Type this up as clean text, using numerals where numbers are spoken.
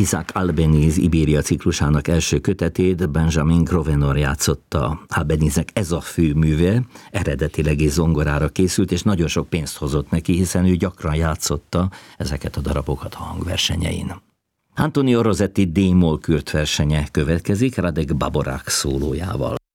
Isaac Albéniz Ibéria ciklusának első kötetét Benjamin Grovenor játszotta. Albéniznek ez a főműve, eredetileg is zongorára készült, és nagyon sok pénzt hozott neki, hiszen ő gyakran játszotta ezeket a darabokat a hangversenyein. Antonio Rosetti D-moll kürt versenye következik Radek Baborák szólójával.